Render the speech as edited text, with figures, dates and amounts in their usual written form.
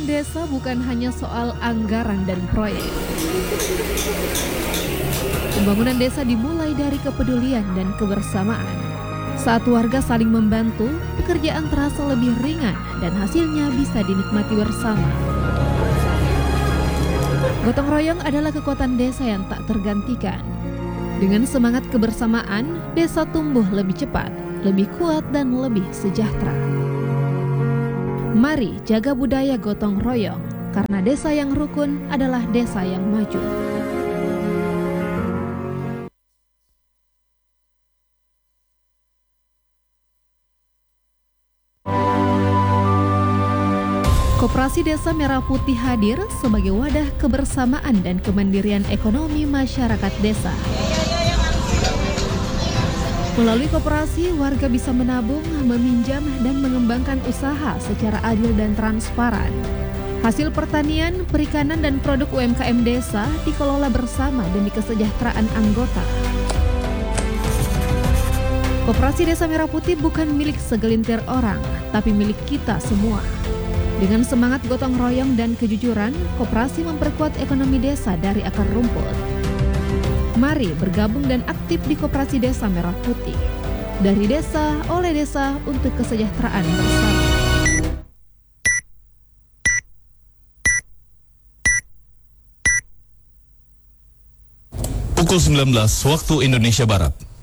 desa bukan hanya soal anggaran dan proyek. Pembangunan desa dimulai dari kepedulian dan kebersamaan. Saat warga saling membantu, pekerjaan terasa lebih ringan dan hasilnya bisa dinikmati bersama. Gotong royong adalah kekuatan desa yang tak tergantikan. Dengan semangat kebersamaan, desa tumbuh lebih cepat, lebih kuat, dan lebih sejahtera. Mari jaga budaya gotong royong, karena desa yang rukun adalah desa yang maju. Koperasi Desa Merah Putih hadir sebagai wadah kebersamaan dan kemandirian ekonomi masyarakat desa. Melalui koperasi, warga bisa menabung, meminjam, dan mengembangkan usaha secara adil dan transparan. Hasil pertanian, perikanan, dan produk UMKM desa dikelola bersama demi kesejahteraan anggota. Koperasi Desa Merah Putih bukan milik segelintir orang, tapi milik kita semua. Dengan semangat gotong royong dan kejujuran, koperasi memperkuat ekonomi desa dari akar rumput. Mari bergabung dan aktif di Koperasi Desa Merah Putih. Dari desa, oleh desa, untuk kesejahteraan bersama. Pukul 19 waktu Indonesia Barat.